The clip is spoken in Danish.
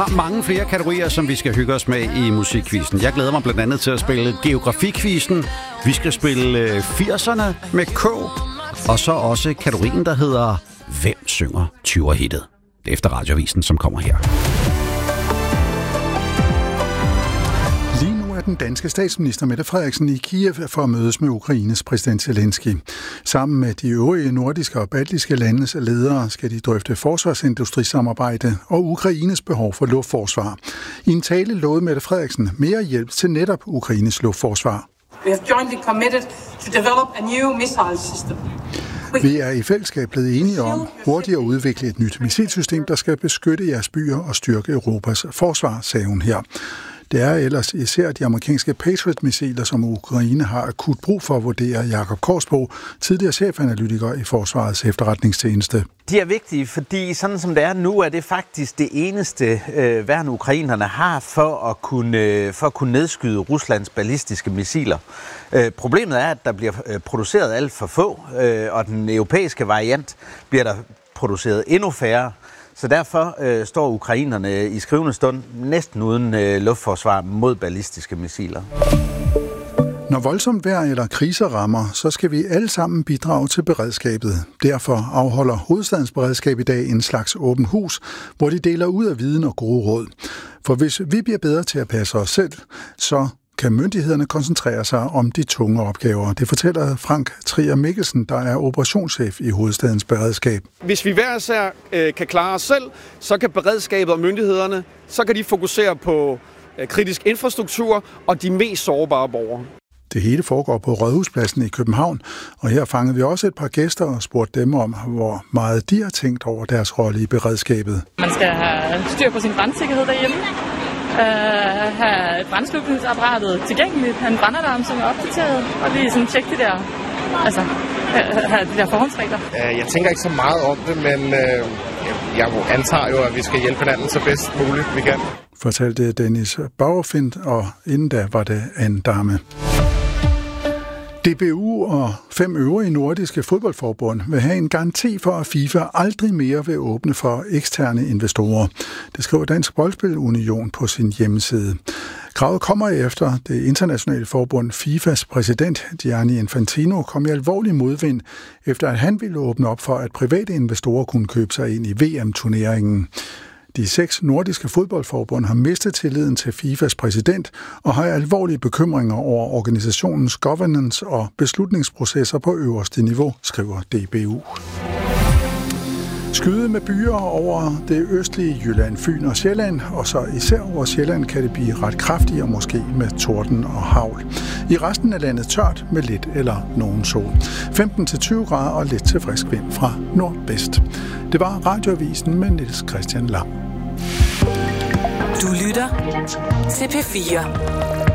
har mange flere kategorier, som vi skal hygge os med i musikquizzen. Jeg glæder mig blandt andet til at spille geografiquizzen. Vi skal spille 80'erne med K. Og så også kategorien, der hedder Hvem synger 20'er-hittet? Det er efter Radioavisen, som kommer her. Den danske statsminister Mette Frederiksen i Kiev for at mødes med Ukraines præsident Zelensky. Sammen med de øvrige nordiske og baltiske landes ledere skal de drøfte forsvarsindustrisamarbejde og Ukraines behov for luftforsvar. I en tale lovede Mette Frederiksen mere hjælp til netop Ukraines luftforsvar. We have jointly committed to develop a new missile system. Vi er i fællesskab blevet enige om hurtigt at udvikle et nyt missilsystem, der skal beskytte jeres byer og styrke Europas forsvar, sagde hun her. Det er ellers især de amerikanske Patriot-missiler, som Ukraine har akut brug for, vurderer Jakob Korsbo, tidligere chefanalytiker i Forsvarets efterretningstjeneste. De er vigtige, fordi sådan som det er nu, er det faktisk det eneste værn ukrainerne har for at kunne nedskyde Ruslands ballistiske missiler. Problemet er, at der bliver produceret alt for få, og den europæiske variant bliver der produceret endnu færre. Så derfor står ukrainerne i skrivende stund næsten uden luftforsvar mod ballistiske missiler. Når voldsomt vejr eller kriser rammer, så skal vi alle sammen bidrage til beredskabet. Derfor afholder Hovedstadens Beredskab i dag en slags åben hus, hvor de deler ud af viden og gode råd. For hvis vi bliver bedre til at passe os selv, så kan myndighederne koncentrere sig om de tunge opgaver. Det fortæller Frank Trier Mikkelsen, der er operationschef i Hovedstadens Beredskab. Hvis vi hver især kan klare os selv, så kan beredskabet og myndighederne, så kan de fokusere på kritisk infrastruktur og de mest sårbare borgere. Det hele foregår på Rådhuspladsen i København, og her fangede vi også et par gæster og spurgte dem om, hvor meget de har tænkt over deres rolle i beredskabet. Man skal have styr på sin brandsikkerhed derhjemme. Have brandslukningsapparatet tilgængeligt, have en brandalarm, som er opdateret, og lige sådan tjekke have de der forhåndsregler. Jeg tænker ikke så meget om det, men jeg antager jo, at vi skal hjælpe hinanden så bedst muligt vi kan. Fortalte Dennis Bauerfind, og inden da var det en dame. DBU og 5 øvrige nordiske fodboldforbund vil have en garanti for, at FIFA aldrig mere vil åbne for eksterne investorer. Det skriver Dansk Boldspil Union på sin hjemmeside. Kravet kommer efter det internationale forbund FIFAs præsident Gianni Infantino kom i alvorlig modvind, efter at han ville åbne op for, at private investorer kunne købe sig ind i VM-turneringen. De 6 nordiske fodboldforbund har mistet tilliden til FIFAs præsident og har alvorlige bekymringer over organisationens governance og beslutningsprocesser på øverste niveau, skriver DBU. Skyde med byer over det østlige Jylland, Fyn og Sjælland, og så især over Sjælland kan det blive ret kraftigt og måske med torden og hagl. I resten af landet tørt med lidt eller nogen sol. 15-20 grader og lidt til frisk vind fra nordvest. Det var Radioavisen med Niels Christian Lam. Du lytter til P4.